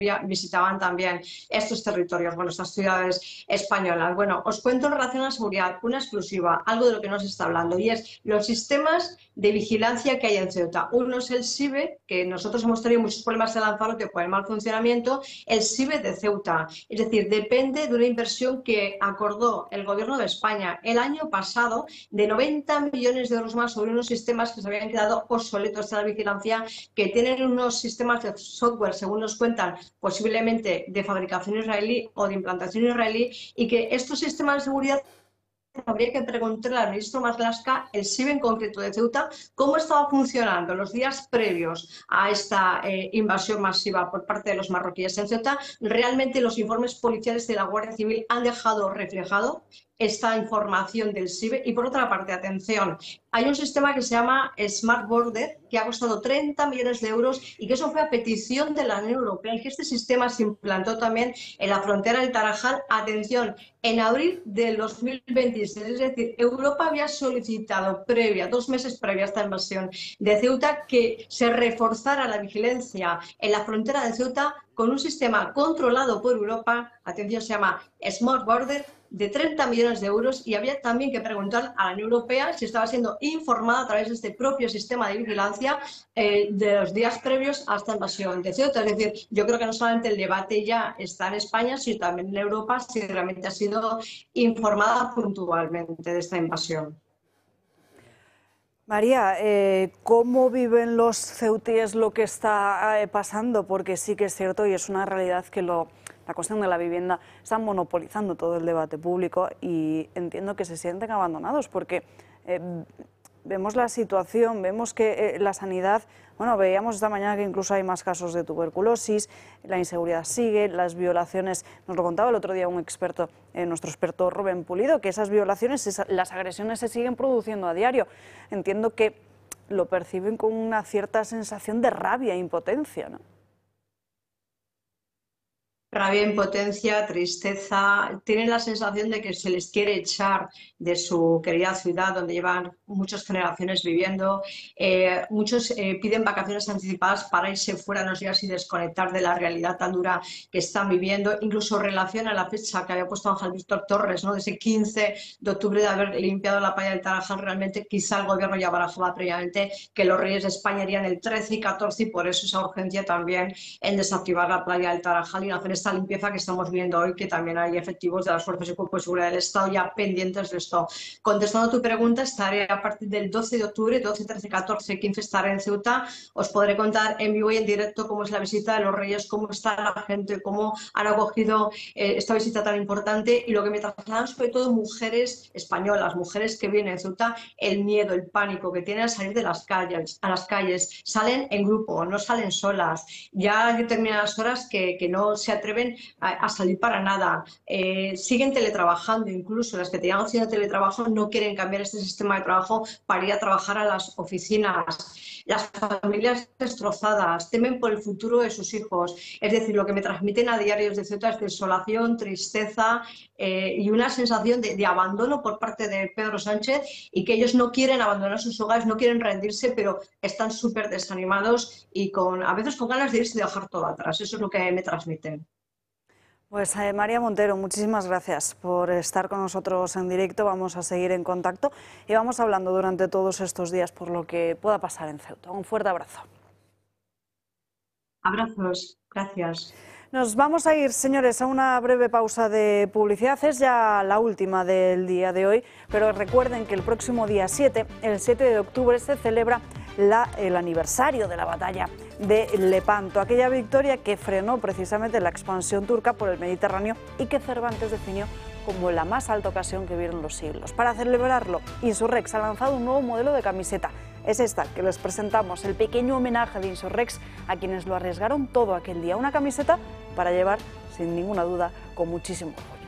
visitaban también estos territorios, bueno, estas ciudades españolas. Bueno, os cuento en relación a la seguridad, una exclusiva, algo de lo que no se está hablando, y es los sistemas de vigilancia que hay en Ceuta. Uno es el SIBE, que nosotros hemos tenido muchos problemas en Lanzarote por el mal funcionamiento, el SIBE de Ceuta. Es decir, depende de una inversión que acordó el Gobierno de España el año pasado de 90 millones de euros más sobre unos sistemas que se habían quedado obsoletos de la vigilancia, que tienen unos sistemas de software, según nos cuentan, posiblemente de fabricación israelí o de implantación israelí, y que estos sistemas de seguridad habría que preguntarle al ministro Marlaska, el SIBE en concreto de Ceuta, cómo estaba funcionando los días previos a esta invasión masiva por parte de los marroquíes en Ceuta. Realmente los informes policiales de la Guardia Civil han dejado reflejado esta información del SIBE. Y por otra parte, atención, hay un sistema que se llama Smart Border, que ha costado 30 millones de euros y que eso fue a petición de la Unión Europea, y que este sistema se implantó también en la frontera del Tarajal, atención, en abril del 2026. Es decir, Europa había solicitado 2 meses previa a esta invasión de Ceuta, que se reforzara la vigilancia en la frontera de Ceuta con un sistema controlado por Europa, atención, se llama Smart Border, de 30 millones de euros, y había también que preguntar a la Unión Europea si estaba siendo informada a través de este propio sistema de vigilancia de los días previos a esta invasión de Ceuta. Es decir, yo creo que no solamente el debate ya está en España, sino también en Europa, si realmente ha sido informada puntualmente de esta invasión. María, ¿cómo viven los ceutíes lo que está pasando? Porque sí que es cierto y es una realidad que la cuestión de la vivienda está monopolizando todo el debate público, y entiendo que se sienten abandonados porque vemos la situación, vemos que la sanidad, bueno, veíamos esta mañana que incluso hay más casos de tuberculosis, la inseguridad sigue, las violaciones, nos lo contaba el otro día un experto, nuestro experto Rubén Pulido, que esas violaciones, las agresiones se siguen produciendo a diario. Entiendo que lo perciben con una cierta sensación de rabia e impotencia, ¿no? Rabia, impotencia, tristeza, tienen la sensación de que se les quiere echar de su querida ciudad donde llevan muchas generaciones viviendo. Muchos piden vacaciones anticipadas para irse fuera unos días y desconectar de la realidad tan dura que están viviendo. Incluso relaciona la fecha que había puesto Ángel Víctor Torres, ¿no?, de ese 15 de octubre de haber limpiado la playa del Tarajal. Realmente quizá el gobierno ya barajaba previamente que los reyes de España irían el 13 y 14, y por eso esa urgencia también en desactivar la playa del Tarajal y en hacer esta limpieza que estamos viendo hoy, que también hay efectivos de las fuerzas y cuerpos de seguridad del Estado ya pendientes de esto. Contestando a tu pregunta, estaré a partir del 12 de octubre, 12, 13, 14, 15 estaré en Ceuta. Os podré contar en vivo y en directo cómo es la visita de los reyes, cómo está la gente, cómo han acogido esta visita tan importante, y lo que me trasladan sobre todo mujeres españolas, mujeres que vienen a Ceuta, el miedo, el pánico que tienen al salir de las calles, a las calles. Salen en grupo, no salen solas. Ya hay determinadas horas que no se atreven a salir para nada. Siguen teletrabajando, incluso las que tenían opción de teletrabajo no quieren cambiar este sistema de trabajo para ir a trabajar a las oficinas. Las familias destrozadas, temen por el futuro de sus hijos. Es decir, lo que me transmiten a diario desde Ceuta es desolación, tristeza y una sensación de abandono por parte de Pedro Sánchez, y que ellos no quieren abandonar sus hogares, no quieren rendirse, pero están súper desanimados y a veces con ganas de irse y dejar todo atrás. Eso es lo que me transmiten. Pues María Montero, muchísimas gracias por estar con nosotros en directo. Vamos a seguir en contacto y vamos hablando durante todos estos días por lo que pueda pasar en Ceuta. Un fuerte abrazo. Abrazos, gracias. Nos vamos a ir, señores, a una breve pausa de publicidad. Es ya la última del día de hoy, pero recuerden que el próximo día 7, el 7 de octubre, se celebra el aniversario de la batalla de Lepanto, aquella victoria que frenó precisamente la expansión turca por el Mediterráneo y que Cervantes definió como la más alta ocasión que vieron los siglos. Para celebrarlo, Insurrex ha lanzado un nuevo modelo de camiseta. Es esta que les presentamos, el pequeño homenaje de Insurrex a quienes lo arriesgaron todo aquel día. Una camiseta para llevar, sin ninguna duda, con muchísimo orgullo.